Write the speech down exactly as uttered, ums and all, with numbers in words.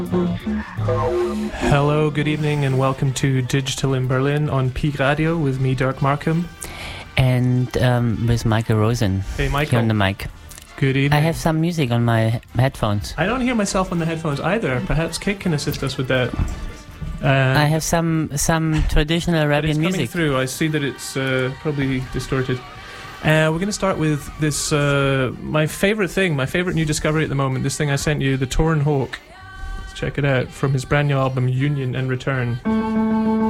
Hello, good evening, and welcome to Digital in Berlin on Peak Radio with me, Dirk Markham. And um, with Michael Rosen. Hey, Michael. Here on the mic. Good evening. I have some music on my headphones. I don't hear myself on the headphones either. Perhaps Kate can assist us with that. Uh, I have some some traditional Arabian music. music. It's coming through. I see that it's uh, probably distorted. Uh, we're going to start with this, uh, my favourite thing, my favourite new discovery at the moment, this thing I sent you, the Torn Hawk. Let's check it out, from his brand new album, Union and Return.